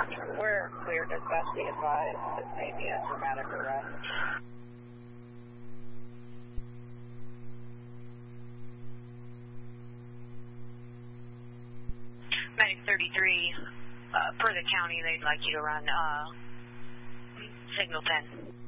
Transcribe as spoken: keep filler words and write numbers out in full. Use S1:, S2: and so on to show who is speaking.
S1: We're clear to best be advised. This may be a dramatic arrest.
S2: Medic thirty-three, uh, per the county, they'd like you to run uh, signal ten.